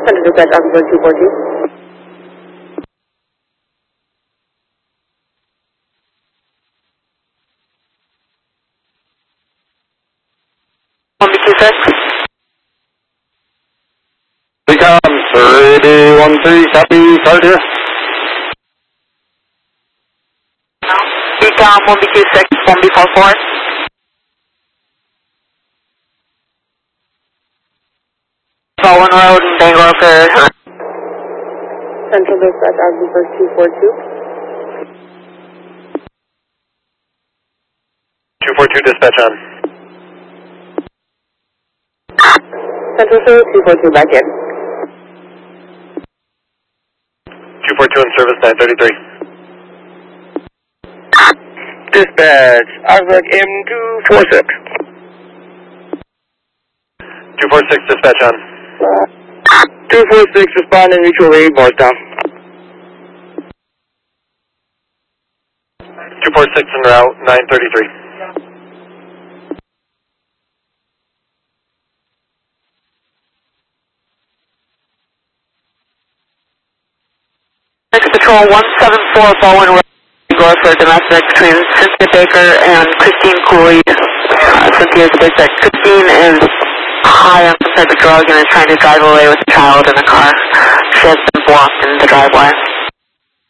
Center Dispatch, Augsburg 242. Recon 3013, copy, start here. Recon 1B26, 1B44. Bowen Road and Bangalore Fair. Central Dispatch, Augsburg 242. 242 dispatch on. Central Show 242 back in. 242 in service, 933. Dispatch, Augsburg M246. 246 dispatch on. 246 responding, mutual aid, Morristown. 246 en route, 933. Patrol 174 Bowen Road, Bangalore for domestic between Cynthia Baker and Christine Cooley. Cynthia's basic. Christine is high on some type of drug and is trying to drive away with a child in a car. She has been blocked in the driveway.